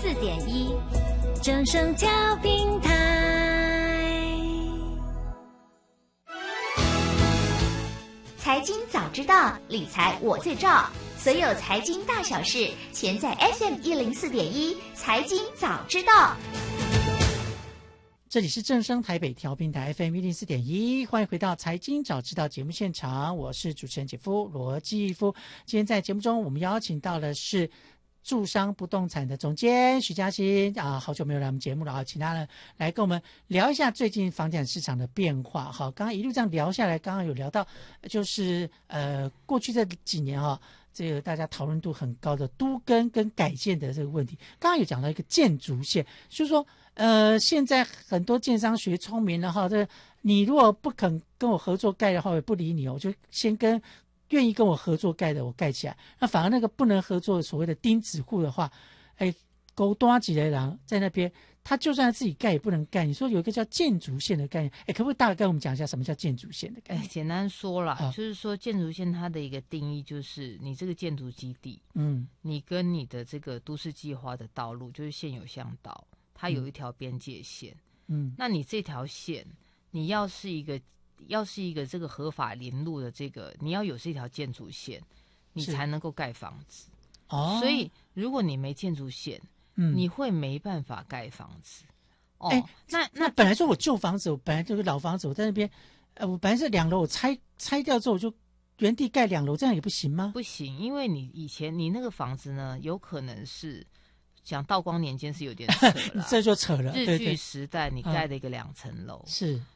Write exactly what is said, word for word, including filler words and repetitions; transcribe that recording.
四点一，正声调频台。 财经早知道，理财我最照。所有财经大小事，全在 F M 一零四点一财经早知道。 这里是正声台北调频台 F M 一零四点一，欢迎回到财经早知道节目现场，我是主持人姐夫罗继夫。今天在节目中，我们邀请到的是住商不动产的总监许嘉欣啊，好久没有来我们节目了啊，请他呢来跟我们聊一下最近房地产市场的变化。好，刚刚一路这样聊下来，刚刚有聊到就是呃过去这几年哈、啊，这个大家讨论度很高的都更跟改建的这个问题。刚刚有讲到一个建筑线，就是说呃现在很多建商学聪明了哈，这你如果不肯跟我合作盖的话，我也不理你，我就先跟愿意跟我合作盖的我盖起来，那反而那个不能合作所谓的钉子户的话，哎，勾多几类人在那边，他就算自己盖也不能盖。你说有一个叫建筑线的概念，哎，可不可以大概跟我们讲一下什么叫建筑线的概念？ 哎，简单说啦、 啊， 就是说建筑线它的一个定义就是你这个建筑基地， 嗯， 你跟你的这个都市计划的道路就是现有巷道，它有一条边界线，嗯，那你这条线，你要是一个。要是一个这个合法林路的这个，你要有这条建筑线，你才能够盖房子。哦，所以如果你没建筑线，嗯，你会没办法盖房子。哦， 欸、那那本来说我旧房子，我本来就是老房子，我在那边，呃，我本来是两楼，我拆拆掉之后我就原地盖两楼，这样也不行吗？ 不行，因为你以前你那个房子呢，有可能是。讲道光年间是有点扯了， 这就扯了。 日据时代你盖了一个两层楼， 是